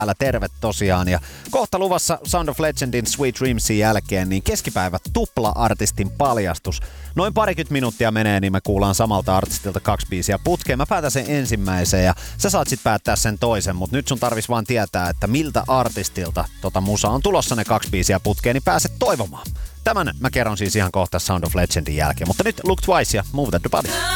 täällä terve tosiaan. Ja kohta luvassa Sound of Legendin Sweet Dreamsin jälkeen niin keskipäivä tupla-artistin paljastus. Noin 20 minuuttia menee, niin me kuullaan samalta artistilta 2 biisiä putkeen. Mä päätän sen ensimmäisen ja sä saat sit päättää sen toisen, mutta nyt sun tarvis vaan tietää, että miltä artistilta musa on tulossa ne 2 biisiä putkeen, niin pääset toivomaan. Tämän mä kerron siis ihan kohta Sound of Legendin jälkeen, mutta nyt Look Twice ja Move That The Body.